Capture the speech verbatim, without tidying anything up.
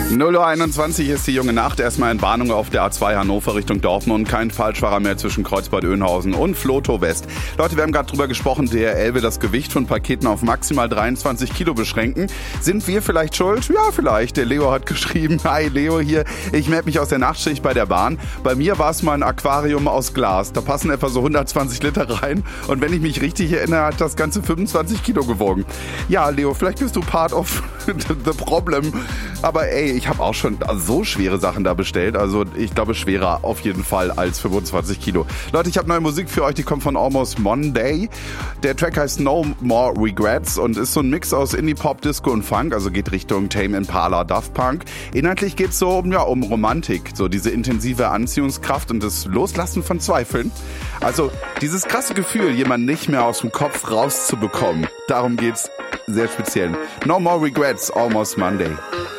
null Uhr einundzwanzig ist die junge Nacht. Erstmal Entwarnung auf der A zwei Hannover Richtung Dortmund. Kein Falschfahrer mehr zwischen Kreuzbad-Oeynhausen und Flotow West. Leute, wir haben gerade drüber gesprochen, D H L will das Gewicht von Paketen auf maximal dreiundzwanzig Kilo beschränken. Sind wir vielleicht schuld? Ja, vielleicht. Der Leo hat geschrieben, hi Leo hier, ich melde mich aus der Nachtschicht bei der Bahn. Bei mir war es mal ein Aquarium aus Glas. Da passen etwa so hundertzwanzig Liter rein. Und wenn ich mich richtig erinnere, hat das Ganze fünfundzwanzig Kilo gewogen. Ja, Leo, vielleicht bist du part of the problem. Aber ey, ich habe auch schon so schwere Sachen da bestellt. Also ich glaube schwerer auf jeden Fall als fünfundzwanzig Kilo. Leute, ich habe neue Musik für euch, die kommt von Almost Monday. Der Track heißt No More Regrets und ist so ein Mix aus Indie-Pop, Disco und Funk. Also geht Richtung Tame Impala, Daft Punk. Inhaltlich geht's so um, ja, um Romantik. So diese intensive Anziehungskraft und das Loslassen von Zweifeln. Also dieses krasse Gefühl, jemanden nicht mehr aus dem Kopf rauszubekommen. Darum geht's sehr speziell. No More Regrets, Almost Monday.